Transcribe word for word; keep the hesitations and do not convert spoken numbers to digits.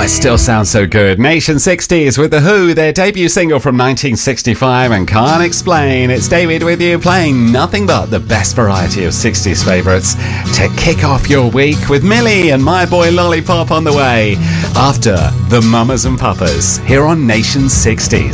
Oh, it still sounds so good. Nation sixties with The Who, their debut single from nineteen sixty-five, and Can't Explain. It's David with you, playing nothing but the best variety of sixties favourites to kick off your week, with Millie and My Boy Lollipop on the way after the Mamas and Papas here on Nation sixties.